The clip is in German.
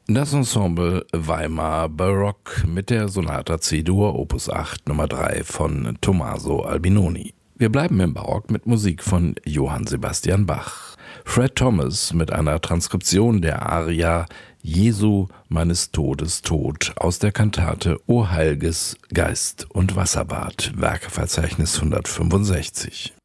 Das Ensemble Weimar Barock mit der Sonata C-Dur Opus 8 Nummer 3 von Tommaso Albinoni. Wir bleiben im Barock mit Musik von Johann Sebastian Bach. Fred Thomas mit einer Transkription der Aria Jesu meines Todes Tod aus der Kantate O Heilges Geist und Wasserbad, Werkeverzeichnis 165.